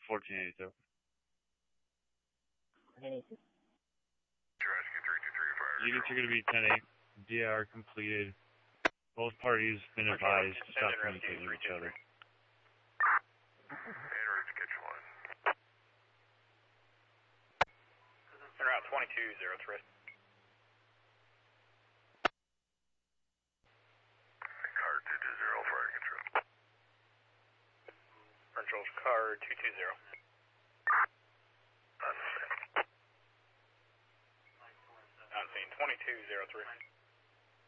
1482. Units are going to be 10-8. DR completed. Both parties been advised to stop communicating with each other. Route 2203. Car 220, fire control. Controls car 220. On scene 2203.